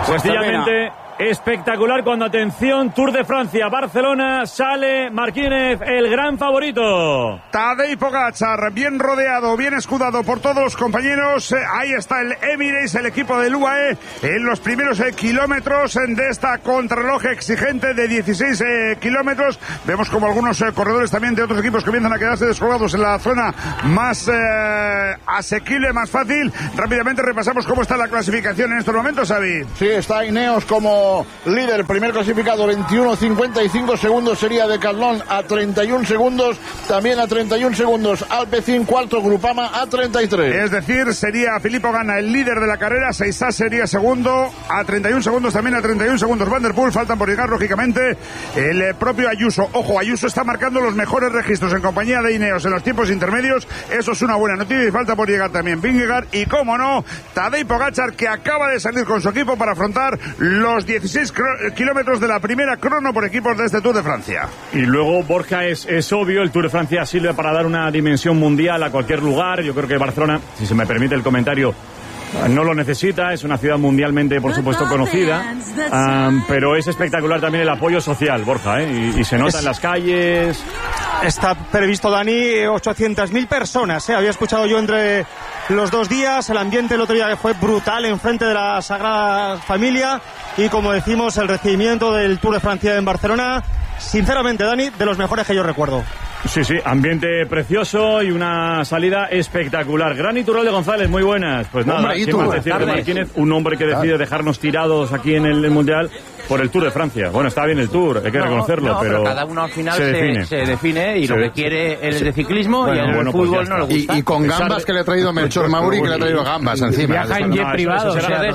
Sencillamente espectacular cuando, atención, Tour de Francia, Barcelona, sale Martínez, el gran favorito. Tadej Pogačar, bien rodeado, bien escudado por todos los compañeros. Ahí está el Emirates, el equipo del UAE, en los primeros kilómetros de esta contrarreloj exigente de 16 kilómetros. Vemos como algunos corredores también de otros equipos comienzan a quedarse descolgados en la zona más asequible, más fácil. Rápidamente repasamos cómo está la clasificación en estos momentos, Xavi. Sí, está Ineos como líder, primer clasificado, 21.55 segundos sería Decathlon a 31 segundos, también a 31 segundos Alpecin, cuarto Grupama a 33. Es decir, sería Filippo Ganna el líder de la carrera, Seisá sería segundo a 31 segundos, también a 31 segundos Van der Poel, faltan por llegar lógicamente el propio Ayuso. Ojo, Ayuso está marcando los mejores registros en compañía de Ineos en los tiempos intermedios, eso es una buena noticia, y falta por llegar también Vingegaard y, cómo no, Tadej Pogačar, que acaba de salir con su equipo para afrontar los 16 kilómetros de la primera crono por equipos de este Tour de Francia. Y luego, Borja, es obvio, el Tour de Francia sirve para dar una dimensión mundial a cualquier lugar. Yo creo que Barcelona, si se me permite el comentario, no lo necesita, es una ciudad mundialmente, por supuesto, conocida, pero es espectacular también el apoyo social, Borja, y se nota en las calles. Está previsto, Dani, 800.000 personas, había escuchado yo entre los 2 días, el ambiente el otro día que fue brutal enfrente de la Sagrada Familia, y como decimos, el recibimiento del Tour de Francia en Barcelona, sinceramente, Dani, de los mejores que yo recuerdo. Sí, ambiente precioso y una salida espectacular. Gran Iturralde González, muy buenas. Pues nada, ¿qué más decir de Martínez? Un hombre que decide dejarnos tirados aquí en el Mundial por el Tour de Francia. Bueno, está bien el Tour, hay que reconocerlo, pero cada uno al final se define y lo que quiere él es de ciclismo, y en el fútbol pues no le gusta. Y con gambas que le ha traído Melchor Mauri, que le ha traído gambas encima. Viaja en jet privado.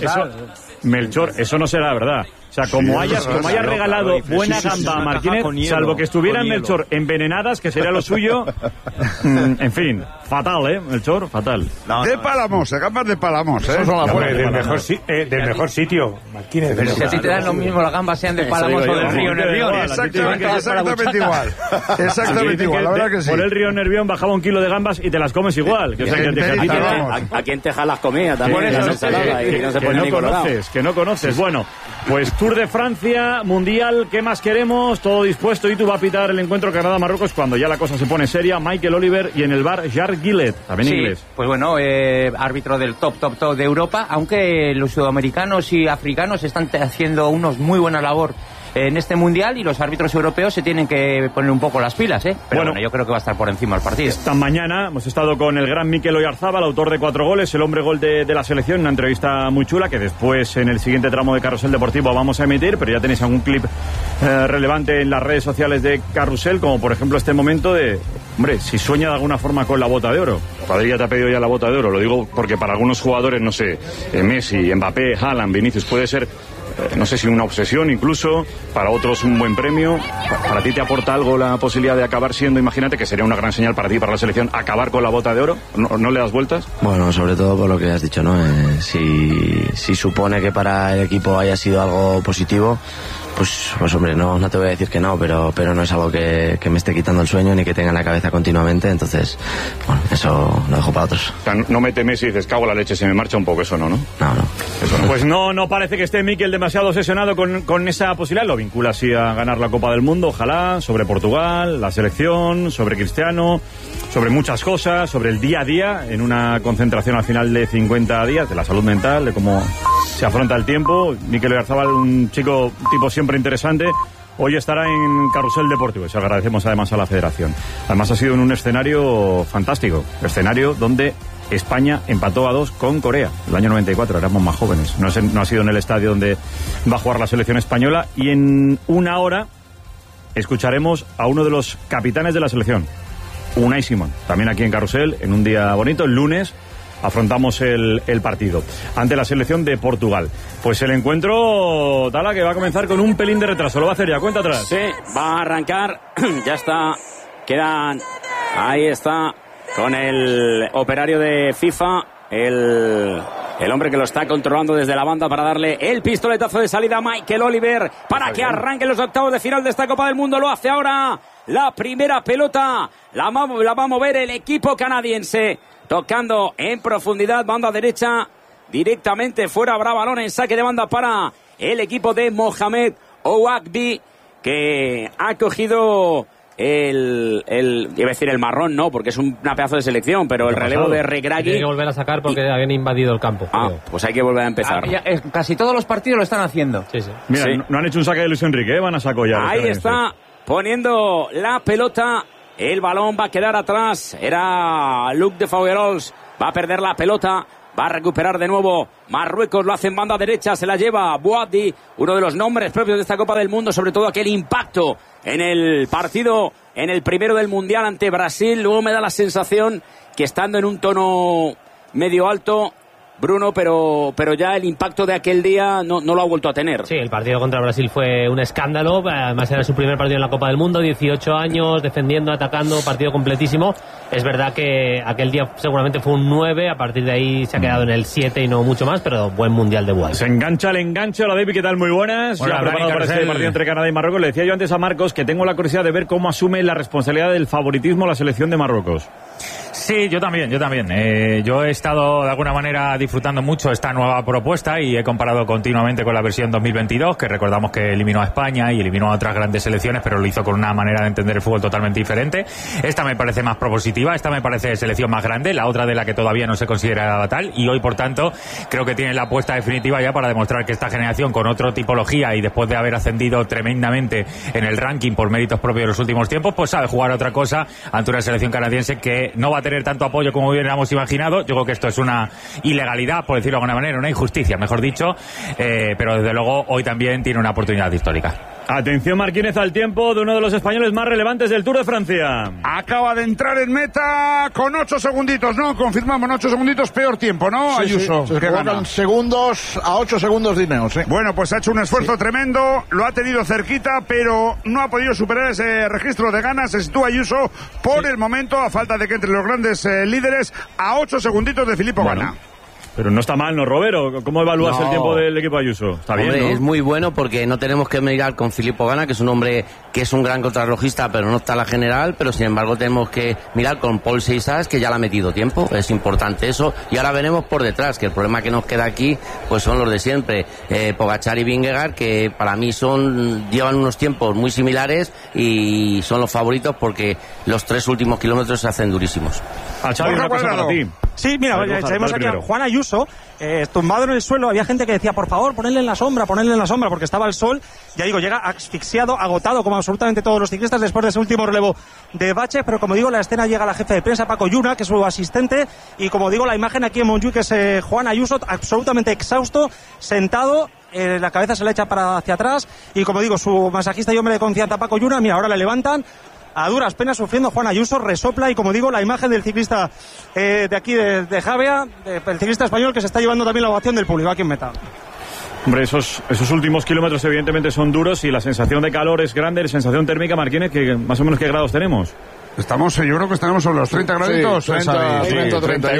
Melchor, eso no será verdad. O sea, como hayas regalado buena gamba a Martínez, salvo que estuvieran Melchor envenenadas, que sería lo suyo. En fin, fatal, Melchor, fatal. De Palamos, gambas de Palamos, del mejor sitio, Martínez. Pero si a ti te dan lo mismo las gambas, sean de Palamos o del río Nervión. Exactamente igual. Exactamente igual, la verdad que sí. Por el río Nervión bajaba 1 kilo de gambas y te las comes igual. Aquí en Texas las comía también. Que no conoces. Bueno, pues Tour de Francia, Mundial, ¿qué más queremos? Todo dispuesto, y tú va a pitar el encuentro Canadá-Marruecos cuando ya la cosa se pone seria. Michael Oliver, y en el bar Jacques Gillet, también inglés. Pues bueno, árbitro del top de Europa, aunque los sudamericanos y africanos están haciendo unos muy buena labor en este Mundial, y los árbitros europeos se tienen que poner un poco las pilas, Pero bueno, yo creo que va a estar por encima el partido. Esta mañana hemos estado con el gran Mikel Oyarzabal, autor de 4 goles, el hombre gol de la selección, una entrevista muy chula que después en el siguiente tramo de Carrusel Deportivo vamos a emitir, pero ya tenéis algún clip relevante en las redes sociales de Carrusel, como por ejemplo este momento de, hombre, si sueña de alguna forma con la bota de oro. Padilla te ha pedido ya la bota de oro, lo digo porque para algunos jugadores, no sé, Messi, Mbappé, Haaland, Vinicius, puede ser, no sé si una obsesión incluso, para otros un buen premio. ¿Para ti te aporta algo la posibilidad de acabar siendo, imagínate que sería una gran señal para ti, para la selección, acabar con la bota de oro? ¿No le das vueltas? Bueno, sobre todo por lo que has dicho, ¿no? Si supone que para el equipo haya sido algo positivo, pues hombre, no te voy a decir que no, pero no es algo que me esté quitando el sueño ni que tenga en la cabeza continuamente, entonces, bueno, eso lo dejo para otros. O sea, no mete Messi y dices, cago en la leche, se me marcha un poco, eso no. No. Eso no. Pues no parece que esté Mikel demasiado obsesionado con esa posibilidad, lo vincula así a ganar la Copa del Mundo, ojalá, sobre Portugal, la selección, sobre Cristiano, sobre muchas cosas, sobre el día a día, en una concentración al final de 50 días, de la salud mental, de cómo se afronta el tiempo. Mikel Oyarzabal, un tipo siempre interesante, hoy estará en Carrusel Deportivo, y se agradecemos además a la Federación. Además ha sido en un escenario fantástico, escenario donde España empató a 2 con Corea, el año 94, éramos más jóvenes. No ha sido en el estadio donde va a jugar la selección española, y en una hora escucharemos a uno de los capitanes de la selección, Unai Simón, también aquí en Carrusel, en un día bonito, el lunes afrontamos el partido ante la selección de Portugal. Pues el encuentro, Tala, que va a comenzar con un pelín de retraso, lo va a hacer ya, cuenta atrás. Sí, va a arrancar, ya está, ahí está, con el operario de FIFA, el hombre que lo está controlando desde la banda para darle el pistoletazo de salida a Michael Oliver para que arranquen los octavos de final de esta Copa del Mundo. Lo hace ahora, la primera pelota la va a mover el equipo canadiense, tocando en profundidad, banda derecha, directamente fuera. Habrá balón en saque de banda para el equipo de Mohamed Ouagbi, que ha cogido iba a decir el marrón, no, porque es una pedazo de selección, pero el relevo de Regragui. Tiene que volver a sacar porque habían invadido el campo. Pues hay que volver a empezar. Casi todos los partidos lo están haciendo. Sí. Mira, sí. No han hecho un saque de Luis Enrique, van a saco ya. Ahí está, poniendo la pelota. El balón va a quedar atrás. Era Luc de Fougerols. Va a perder la pelota. Va a recuperar de nuevo Marruecos, lo hace en banda derecha, se la lleva Bouadi, uno de los nombres propios de esta Copa del Mundo, sobre todo aquel impacto en el partido, en el primero del Mundial ante Brasil. Luego me da la sensación que estando en un tono medio alto, Bruno, pero ya el impacto de aquel día no lo ha vuelto a tener. Sí, el partido contra Brasil fue un escándalo, además era su primer partido en la Copa del Mundo, 18 años, defendiendo, atacando, partido completísimo. Es verdad que aquel día seguramente fue un 9, a partir de ahí se ha quedado en el 7 y no mucho más, pero buen Mundial de Bouadi. Se engancha el enganche. Hola David, ¿qué tal? Muy buenas. Hola, ya preparado para este partido entre Canadá y Marruecos. Le decía yo antes a Marcos que tengo la curiosidad de ver cómo asume la responsabilidad del favoritismo la selección de Marruecos. Sí, yo también. Yo he estado de alguna manera disfrutando mucho esta nueva propuesta y he comparado continuamente con la versión 2022, que recordamos que eliminó a España y eliminó a otras grandes selecciones, pero lo hizo con una manera de entender el fútbol totalmente diferente. Esta me parece más propositiva, esta me parece selección más grande, la otra de la que todavía no se consideraba tal, y hoy, por tanto, creo que tiene la apuesta definitiva ya para demostrar que esta generación, con otra tipología y después de haber ascendido tremendamente en el ranking por méritos propios de los últimos tiempos, pues sabe jugar otra cosa ante una selección canadiense que no va a tener tanto apoyo como hubiéramos imaginado. Yo creo que esto es una ilegalidad, por decirlo de alguna manera, una injusticia, mejor dicho, pero desde luego hoy también tiene una oportunidad histórica. Atención Marquínez al tiempo de uno de los españoles más relevantes del Tour de Francia. Acaba de entrar en meta con 8 segunditos, ¿no? Confirmamos, 8 segunditos, peor tiempo, ¿no? Sí, Ayuso. Se juegan segundos a 8 segundos de Ineos, ¿eh? Bueno, pues ha hecho un esfuerzo tremendo, lo ha tenido cerquita, pero no ha podido superar ese registro de ganas. Se sitúa Ayuso por el momento, a falta de que entre los grandes líderes, a 8 segunditos de Filippo Ganna. Pero no está mal, ¿no, Robero? ¿Cómo evalúas el tiempo del equipo Ayuso? Está bien, ¿no? Es muy bueno porque no tenemos que mirar con Filippo Ganna, que es un hombre que es un gran contrarrelojista, pero no está en la general, pero sin embargo tenemos que mirar con Paul Seixas, que ya le ha metido tiempo, es importante eso, y ahora veremos por detrás, que el problema que nos queda aquí pues son los de siempre, Pogačar y Vingegaard, que para mí llevan unos tiempos muy similares y son los favoritos porque los 3 últimos kilómetros se hacen durísimos. A Xavi, una cosa para ti. Sí, mira, tenemos aquí a Juan Ayuso, tumbado en el suelo. Había gente que decía, por favor, ponedle en la sombra, porque estaba el sol. Ya digo, llega asfixiado, agotado, como absolutamente todos los ciclistas, después de ese último relevo de baches. Pero como digo, la escena llega a la jefe de prensa, Paco Yuna, que es su asistente. Y como digo, la imagen aquí en Montjuïc es Juan Ayuso, absolutamente exhausto, sentado. La cabeza se le echa hacia atrás. Y como digo, su masajista y hombre de confianza, Paco Yuna, mira, ahora le levantan. A duras penas sufriendo Juan Ayuso, resopla, y como digo, la imagen del ciclista de aquí de Javea, el ciclista español, que se está llevando también la ovación del público aquí en meta. Hombre, esos últimos kilómetros evidentemente son duros y la sensación de calor es grande, la sensación térmica, Marquínez, que más o menos ¿qué grados tenemos? Yo creo que estaremos sobre los 30 graditos. Sí, 31,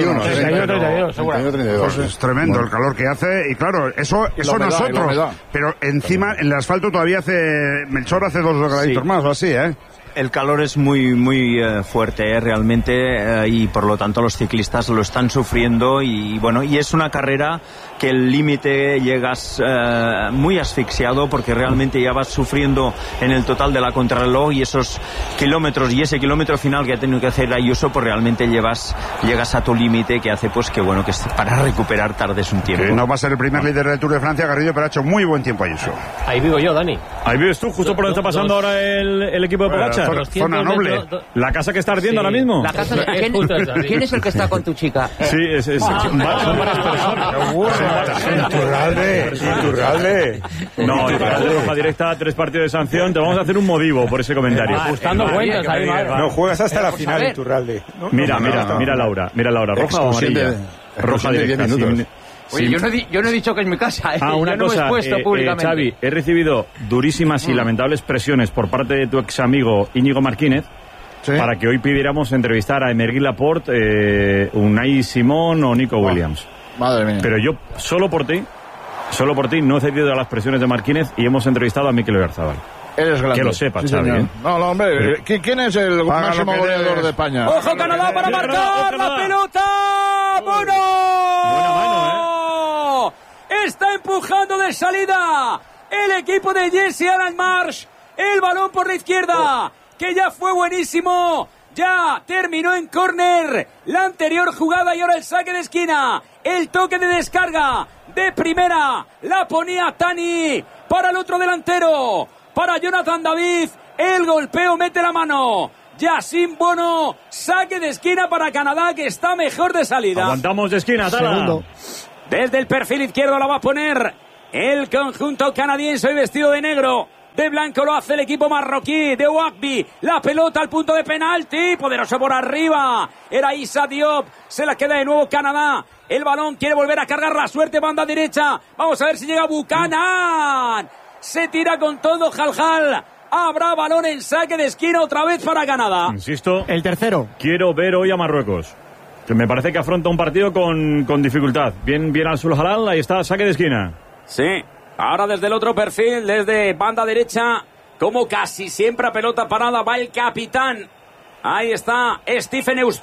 32, pues es tremendo el calor que hace, y claro, eso nosotros, pero encima en el asfalto todavía Melchor hace 2 graditos más o así, ¿eh? El calor es muy fuerte, realmente, y por lo tanto los ciclistas lo están sufriendo, y bueno, y es una carrera que el límite llegas muy asfixiado, porque realmente ya vas sufriendo en el total de la contrarreloj, y esos kilómetros y ese kilómetro final que ha tenido que hacer Ayuso, pues realmente llegas a tu límite, que hace pues que bueno, que para recuperar tardes un tiempo. Que no va a ser el primer líder del Tour de Francia, Garrido, pero ha hecho muy buen tiempo Ayuso. Ahí vivo yo, Dani. Ahí vives tú, justo por donde está pasando ahora el equipo de Pogačar. Zona noble. La casa que está ardiendo ahora mismo. La casa ¿Quién es el que está con tu chica? Sí, son varias personas. Iturralde. No, Iturralde roja directa, 3 partidos de sanción. Te vamos a hacer un modivo por ese comentario. Ajustando cuentas ahí, no juegas hasta la final, Iturralde. Mira, Laura. Mira, Laura, roja o amarilla. Roja directa. Oye, yo no he dicho que es mi casa, una yo no cosa, he expuesto públicamente. Xavi, he recibido durísimas y lamentables presiones por parte de tu ex amigo Íñigo Marquínez, ¿sí?, para que hoy pidiéramos entrevistar a Emergui Laporte, Unai Simón o Nico Williams. Madre mía. Pero yo, solo por ti, no he cedido a las presiones de Marquínez y hemos entrevistado a Mikel Oyarzabal. Eres grande. Que lo sepa, sí, Xavi, ¿eh? No, hombre, ¿quién es el máximo goleador de España? ¡Ojo, Canadá para marcar la pelota! ¡Bueno! Buena mano, está empujando de salida el equipo de Jesse Alan Marsh. El balón por la izquierda, que ya fue buenísimo. Ya terminó en córner la anterior jugada y ahora el saque de esquina. El toque de descarga de primera. La ponía Tani para el otro delantero. Para Jonathan David. El golpeo mete la mano. Yacine Bono. Saque de esquina para Canadá, que está mejor de salida. Aguantamos de esquina, Tala. Segundo. Desde el perfil izquierdo la va a poner el conjunto canadiense hoy vestido de negro. De blanco lo hace el equipo marroquí de Ouakbi. La pelota al punto de penalti. Poderoso por arriba. Era Issa Diop. Se la queda de nuevo Canadá. El balón quiere volver a cargar la suerte. Banda derecha. Vamos a ver si llega Buchanan. Se tira con todo Jaljal. Habrá balón en saque de esquina otra vez para Canadá. Insisto. El tercero. Quiero ver hoy a Marruecos. Que me parece que afronta un partido con dificultad. Bien al Sulhalal. Ahí está, saque de esquina. Sí. Ahora desde el otro perfil, desde banda derecha, como casi siempre a pelota parada, va el capitán. Ahí está Stephen